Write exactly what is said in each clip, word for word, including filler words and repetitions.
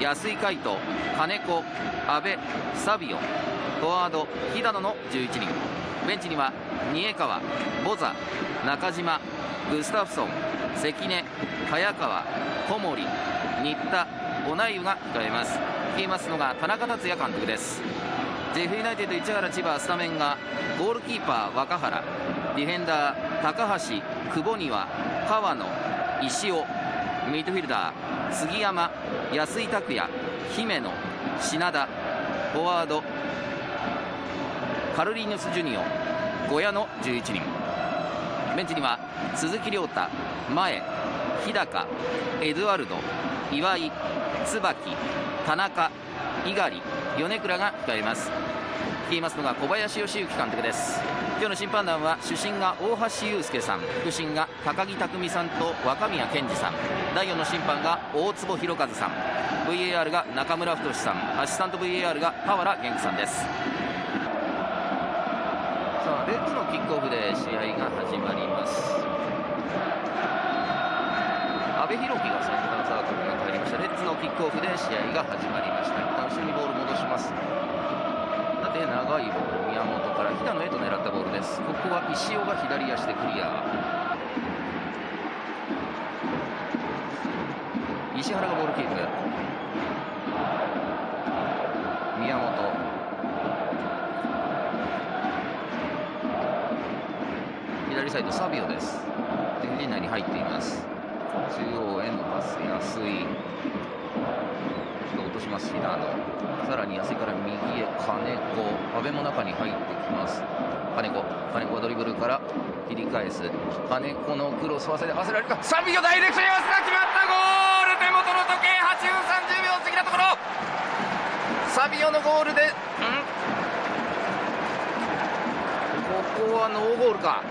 安井海斗、金子、阿部、サビオ、フォワード肥田野のじゅういちにん。ベンチには二重川、ボザ、中島、グスタフソン、関根、早川、小森、新田、小内湯が控えます。率いますのが田中達也監督です。ジェフユナイテッド市原千葉、スタメンがゴールキーパー若原、ディフェンダー高橋、久保庭、川野、石尾、ミッドフィルダー杉山、安井拓也、姫野、品田、フォワードカルリーヌス・ジュニオ、小屋のじゅういちにん。ベンチには鈴木亮太、前、日高、エドワルド、岩井、椿、田中、猪狩、米倉が控えます。率いますのが小林義行監督です。今日の審判団は主審が大橋祐介さん、副審が高木匠さんと若宮健二さん、だいよんの審判が大坪弘和さん、 ブイエーアール が中村太さん、アシスタント ブイエーアール が田原元気さんです。さあレッズのキックオフで試合が始まります。阿部寛樹がセンターサークルに入りました。レッズのキックオフで試合が始まりました。一旦後ろにボール戻します。で長いボール、宮本から肥田野へと狙ったボールです。ここは石尾が左足でクリア。石原がボールキープ。宮本、左サイドサビオです。で陣内に入っています。中央へのパス、安井落とします。肥田野、さらに安井から右へ金子、阿部も中に入ってきます。金子金子はドリブルから切り返す。金子のクロス合わせで合わせられるか。サビオダイレクション合わせた、決まった。ゴール、手元の時計はちふんさんじゅうびょう過ぎたところ、サビオのゴールで、んここはノーゴールか。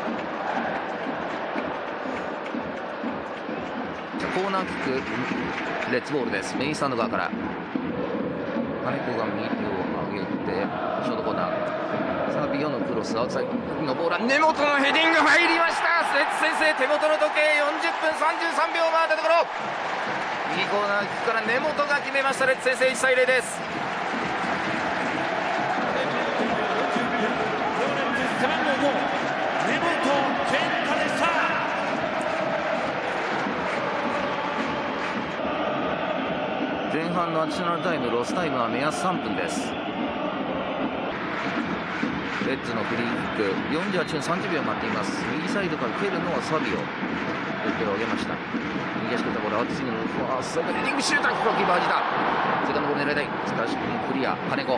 コーナーキック、レッツボールです。メインスタンド側から金子が右手を上げてショートコーナー、サビオのクロス、アウトサイドのボールは根本のヘディング入りました。レッツ先制、手元の時計よんじゅっぷんさんじゅうさんびょう回ったところ、右コーナーキックから根本が決めました。レッツ先制、いちたいゼロです。 背番号ご、根本健太でした。 前半のアディショナルタイム、ロスタイムは目安さんぷんです。レッズのフリーキック、よんじゅうはちふんさんじゅうびょう待っています。右サイドから蹴るのはサビオ、手を上げました。右足からボール、アウトスイングのファーストヘディングシューター、キーパージだ。セカンドボール狙いたい。しかしクリア、金子。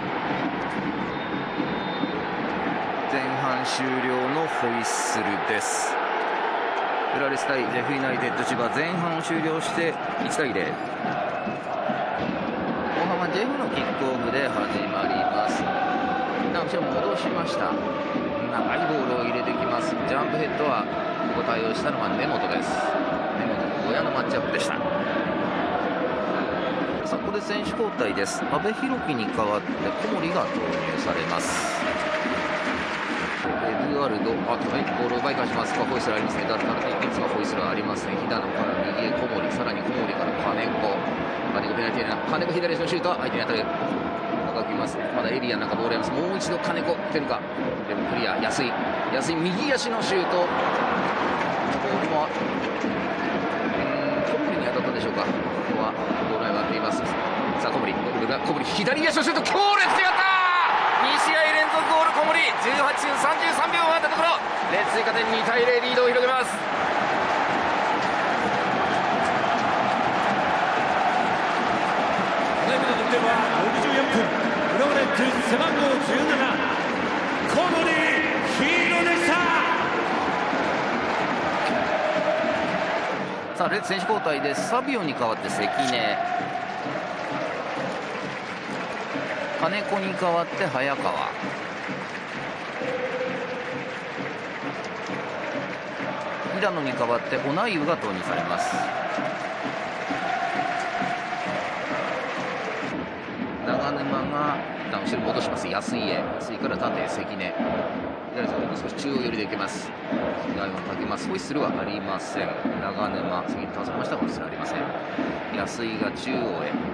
前半終了のホイッスルです。プラレス対ジェフユナイテッド千葉、前半を終了していちたいゼロ。後半はジェフのキックオフで始まります。後ろ戻しました。長いボールを入れてきます。ジャンプヘッドはここ対応したのが根本です。根本と小屋のマッチアップでした。さあここで選手交代です。阿部寛樹に代わって小森が投入されます。エドワルド、あとね、ボールを奪い返します。ホイッスルありますね。だからいつもホイッスルはありますね。肥田野から右へ小森、さらに小森から金子、金子ペナルティーな、金子左足のシュートは相手に当たる。高くいます。まだエリアの中ボールやります。もう一度金子打てるか。でもクリア、安い安い右足のシュート。ボールも小森に当たったでしょうか。ここはボールが上がっています。さあ小森、小森左足のシュート、強烈にやったー。にしあい連続ゴール、小森。じゅうはちふんさんじゅうさんびょう回ったところ、レッツ追加点、にたいゼロリードを広げます。 ただいまの得点はろくじゅうよんぷん、浦和レッズ背番号じゅうなな、小森ヒーローでした。 さあレッツ選手交代です。サビオに代わって関根、金子に代わって早川、平野に代わって小内湯が投入されます。長沼が後ろに戻します。安井へ、安井から縦関根、左サイド少し中央寄りでいけます。左をかけます。ホイッスルはありません。長沼、次に倒されました。ホイッスルありません。安井が中央へ。